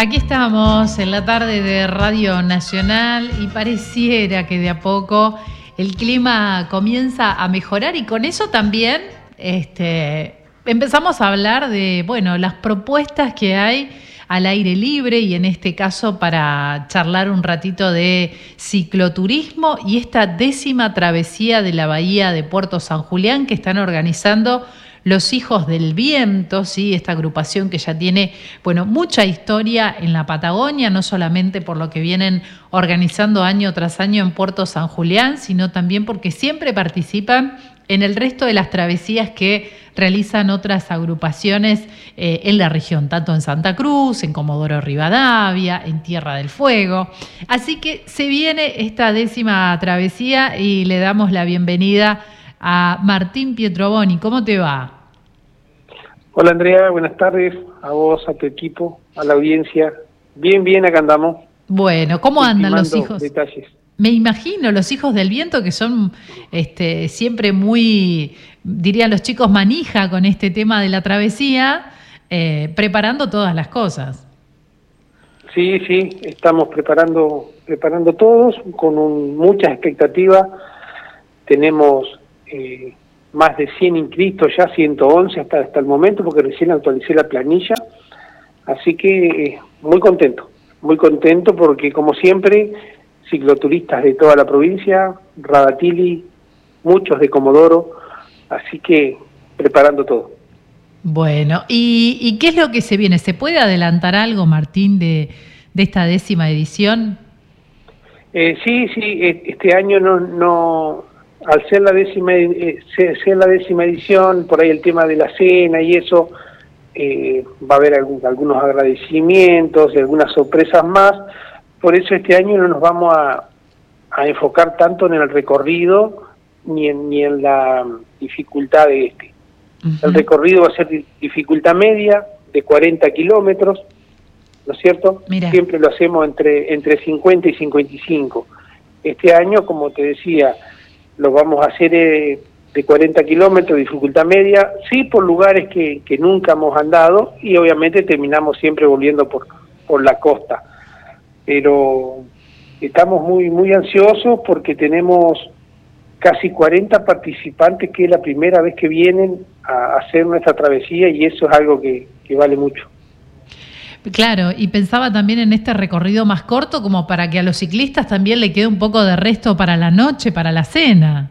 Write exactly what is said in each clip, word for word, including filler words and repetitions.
Aquí estamos en la tarde de Radio Nacional y pareciera que de a poco el clima comienza a mejorar y con eso también este, empezamos a hablar de, bueno, las propuestas que hay al aire libre y en este caso para charlar un ratito de cicloturismo y esta décima travesía de la bahía de Puerto San Julián que están organizando Los Hijos del Viento, ¿sí? Esta agrupación que ya tiene, bueno, mucha historia en la Patagonia, no solamente por lo que vienen organizando año tras año en Puerto San Julián, sino también porque siempre participan en el resto de las travesías que realizan otras agrupaciones eh, en la región, tanto en Santa Cruz, en Comodoro Rivadavia, en Tierra del Fuego. Así que se viene esta décima travesía y le damos la bienvenida a Martín Pietroboni. ¿Cómo te va? Hola Andrea, buenas tardes, a vos, a tu equipo, a la audiencia. Bien, bien, acá andamos. Bueno, ¿cómo andan los hijos? Detalles. Me imagino los hijos del viento que son este, siempre muy, dirían los chicos manija con este tema de la travesía, eh, preparando todas las cosas. Sí, sí, estamos preparando, preparando todos con un, muchas expectativas. Tenemos Eh, más de cien inscritos, ya ciento once hasta, hasta el momento, porque recién actualicé la planilla, así que eh, muy contento, muy contento porque como siempre, cicloturistas de toda la provincia, Radatili, muchos de Comodoro, así que preparando todo. Bueno, ¿y, y qué es lo que se viene? ¿Se puede adelantar algo, Martín, de, de esta décima edición? Eh, sí, sí, este año no... no al ser la décima eh, ser la décima edición, por ahí el tema de la cena y eso, eh, va a haber algún, algunos agradecimientos y algunas sorpresas más, por eso este año no nos vamos a, a enfocar tanto en el recorrido ni en, ni en la dificultad de este. Uh-huh. El recorrido va a ser dificultad media de cuarenta kilómetros, ¿no es cierto? Mira. Siempre lo hacemos entre, entre cincuenta y cincuenta y cinco. Este año, como te decía, lo vamos a hacer eh, de cuarenta kilómetros, dificultad media, sí por lugares que, que nunca hemos andado y obviamente terminamos siempre volviendo por, por la costa. Pero estamos muy, muy ansiosos porque tenemos casi cuarenta participantes que es la primera vez que vienen a hacer nuestra travesía y eso es algo que, que vale mucho. Claro, y pensaba también en este recorrido más corto como para que a los ciclistas también le quede un poco de resto para la noche, para la cena.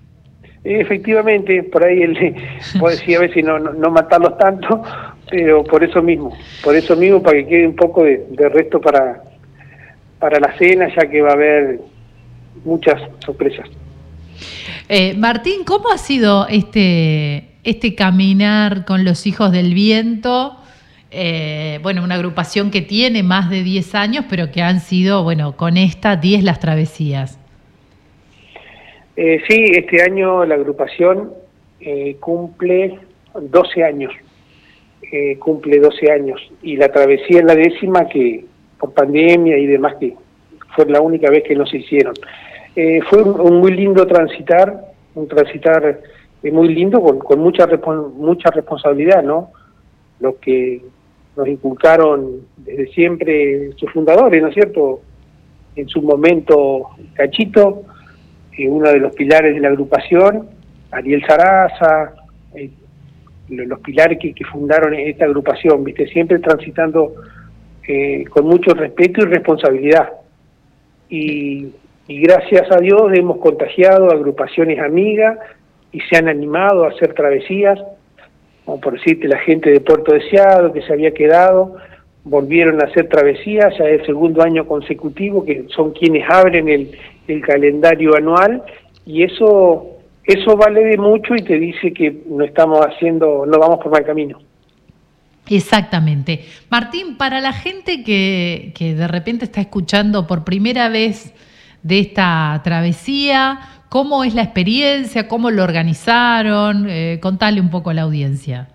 Efectivamente, por ahí el, puedo decir a veces no, no, no matarlos tanto, pero por eso mismo, por eso mismo para que quede un poco de, de resto para, para la cena, ya que va a haber muchas sorpresas. Eh, Martín, ¿cómo ha sido este, este caminar con los Hijos del Viento? Eh, bueno, una agrupación que tiene más de diez años, pero que han sido, bueno, con esta diez las travesías. Eh, sí, este año la agrupación eh, cumple doce años, eh, cumple doce años, y la travesía es la décima que, por pandemia y demás, que fue la única vez que no se hicieron. Eh, fue un, un muy lindo transitar, un transitar eh, muy lindo, con, con mucha, mucha responsabilidad, ¿no? Lo que nos inculcaron desde siempre sus fundadores, ¿no es cierto? En su momento, Cachito, eh, uno de los pilares de la agrupación, Ariel Saraza, eh, los pilares que, que fundaron esta agrupación, ¿viste? Siempre transitando eh, con mucho respeto y responsabilidad. Y, y gracias a Dios hemos contagiado a agrupaciones amigas y se han animado a hacer travesías, como por decirte la gente de Puerto Deseado que se había quedado, volvieron a hacer travesías, ya es el segundo año consecutivo, que son quienes abren el, el calendario anual, y eso eso vale de mucho y te dice que no estamos haciendo, no vamos por mal camino. Exactamente. Martín, para la gente que, que de repente está escuchando por primera vez de esta travesía, ¿cómo es la experiencia? ¿Cómo lo organizaron? Eh, contale un poco a la audiencia.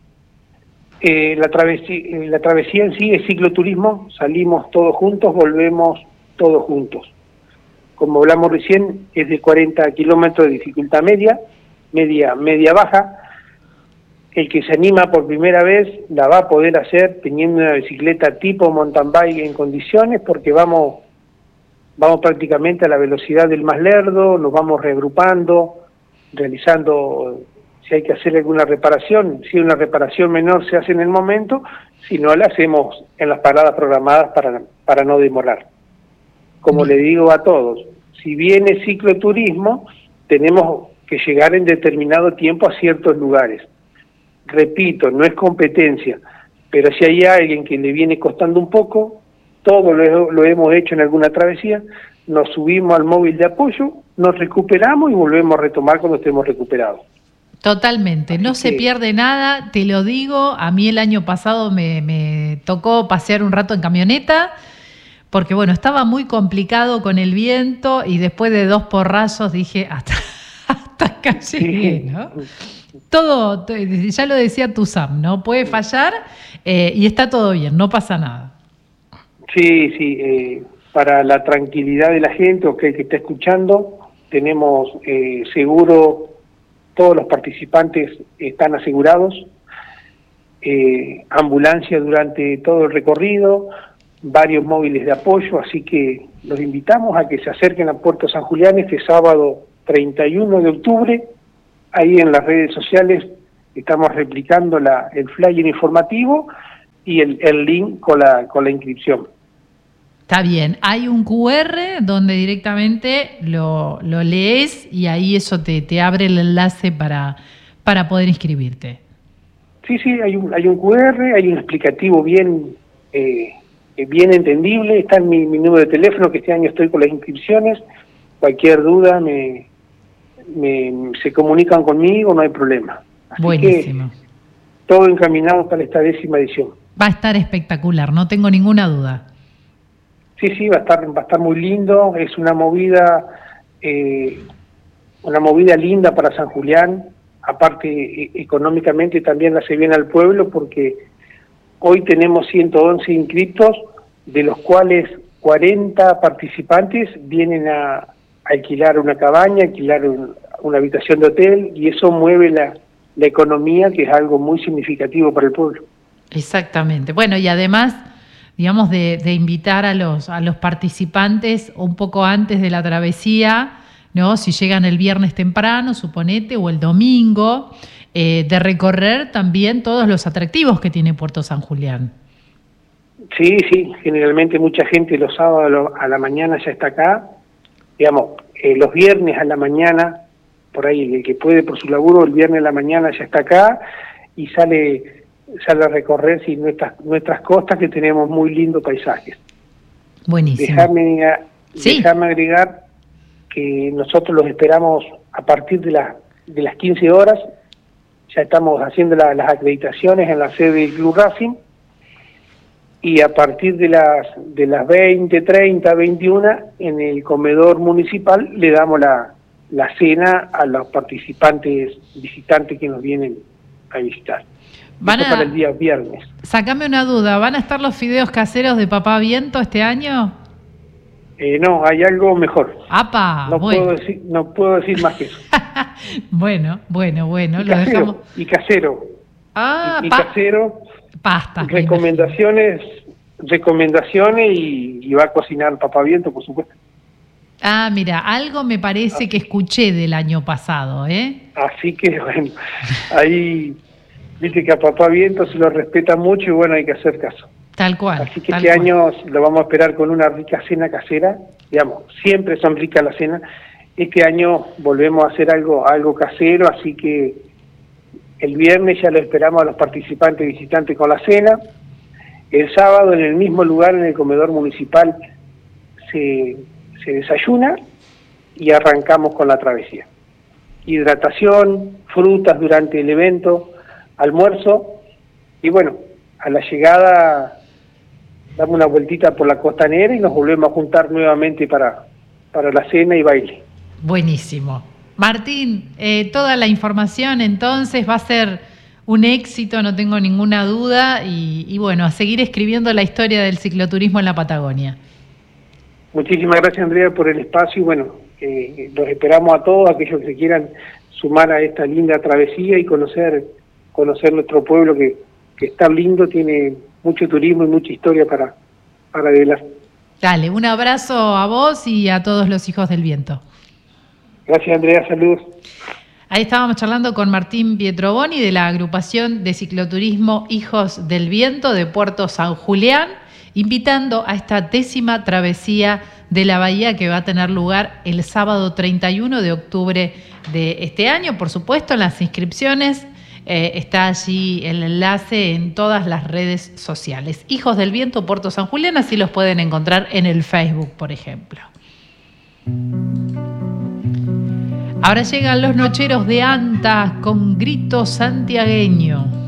Eh, la, travesía, la travesía en sí es cicloturismo, salimos todos juntos, volvemos todos juntos. Como hablamos recién, es de cuarenta kilómetros de dificultad media, media, media baja. el que se anima por primera vez la va a poder hacer teniendo una bicicleta tipo mountain bike en condiciones, porque vamos, vamos prácticamente a la velocidad del más lerdo, nos vamos reagrupando, realizando, si hay que hacer alguna reparación, si una reparación menor se hace en el momento, si no la hacemos en las paradas programadas para, para no demorar. Como le digo a todos, si viene cicloturismo, tenemos que llegar en determinado tiempo a ciertos lugares. Repito, no es competencia, pero si hay alguien que le viene costando un poco, todo lo, lo hemos hecho en alguna travesía, nos subimos al móvil de apoyo, nos recuperamos y volvemos a retomar cuando estemos recuperados. Totalmente, no se pierde nada, te lo digo, a mí el año pasado me, me tocó pasear un rato en camioneta, porque bueno, estaba muy complicado con el viento y después de dos porrazos dije, hasta, hasta acá llegué, ¿no? Todo, ya lo decía tu Sam, ¿no? Puede fallar eh, y está todo bien, no pasa nada. Sí, sí, eh, para la tranquilidad de la gente o que, que está escuchando, tenemos eh, seguro, todos los participantes están asegurados, eh, ambulancia durante todo el recorrido, varios móviles de apoyo, así que los invitamos a que se acerquen a Puerto San Julián este sábado treinta y uno de octubre. Ahí en las redes sociales estamos replicando la, el flyer informativo y el, el link con la, con la inscripción. Está bien, hay un cu erre donde directamente lo, lo lees y ahí eso te, te abre el enlace para, para poder inscribirte. Sí, sí, hay un, hay un cu erre, hay un explicativo bien, eh, bien entendible, está en mi, mi número de teléfono, que este año estoy con las inscripciones, cualquier duda me... Me, se comunican conmigo, no hay problema. Así Buenísimo. Que todo encaminado para esta décima edición. Va a estar espectacular, no tengo ninguna duda. Sí, sí, va a estar, va a estar muy lindo. Es una movida, eh, una movida linda para San Julián. Aparte, e económicamente también la hace bien al pueblo, porque hoy tenemos ciento once inscriptos, de los cuales cuarenta participantes vienen a alquilar una cabaña, alquilar un, una habitación de hotel, y eso mueve la, la economía, que es algo muy significativo para el pueblo. Exactamente. Bueno, y además, digamos, de, de invitar a los, a los participantes un poco antes de la travesía, ¿no? Si llegan el viernes temprano, suponete, o el domingo, eh, de recorrer también todos los atractivos que tiene Puerto San Julián. Sí, sí, generalmente mucha gente los sábados a la mañana ya está acá. Digamos, eh, los viernes a la mañana, por ahí el que puede por su laburo, el viernes a la mañana ya está acá y sale sale a recorrer sí, nuestras nuestras costas, que tenemos muy lindos paisajes. Buenísimo. Déjame, sí. déjame agregar que nosotros los esperamos a partir de, la, de las quince horas, ya estamos haciendo la, las acreditaciones en la sede del Club Racing, y a partir de las de las veinte, treinta, veintiuno, en el comedor municipal le damos la, la cena a los participantes, visitantes que nos vienen a visitar. Van Esto a, para el día viernes. Sácame una duda, ¿van a estar los fideos caseros de Papá Viento este año? Eh, no, hay algo mejor. ¡Apa! No, bueno. puedo decir, no puedo decir más que eso. bueno, bueno, bueno. Y lo casero, dejamos. y casero. Ah, y, y pa casero. Pasta. Recomendaciones, recomendaciones y, y va a cocinar Papá Viento, por supuesto. Ah, mira, algo me parece ah. que escuché del año pasado, ¿eh? Así que, bueno, ahí, viste que a Papá Viento se lo respeta mucho y bueno, hay que hacer caso. Tal cual. Así que este cual. año lo vamos a esperar con una rica cena casera, digamos, siempre son ricas las cenas. Este año volvemos a hacer algo, algo casero, así que el viernes ya lo esperamos a los participantes visitantes con la cena. El sábado en el mismo lugar, en el comedor municipal, se, se desayuna y arrancamos con la travesía. Hidratación, frutas durante el evento, almuerzo, y bueno, a la llegada damos una vueltita por la costanera y nos volvemos a juntar nuevamente para, para la cena y baile. Buenísimo. Martín, eh, toda la información entonces va a ser un éxito, no tengo ninguna duda, y, y bueno, a seguir escribiendo la historia del cicloturismo en la Patagonia. Muchísimas gracias, Andrea, por el espacio, y bueno, eh, los esperamos a todos aquellos que se quieran sumar a esta linda travesía y conocer conocer nuestro pueblo que, que está lindo, tiene mucho turismo y mucha historia para, para develar. Dale, un abrazo a vos y a todos los hijos del viento. Gracias, Andrea, saludos. Ahí estábamos charlando con Martín Pietroboni de la agrupación de cicloturismo Hijos del Viento de Puerto San Julián, invitando a esta décima travesía de la bahía que va a tener lugar el sábado treinta y uno de octubre de este año. Por supuesto, en las inscripciones eh, está allí el enlace en todas las redes sociales. Hijos del Viento Puerto San Julián, así los pueden encontrar en el Facebook, por ejemplo. Ahora llegan los nocheros de Anta con grito santiagueño.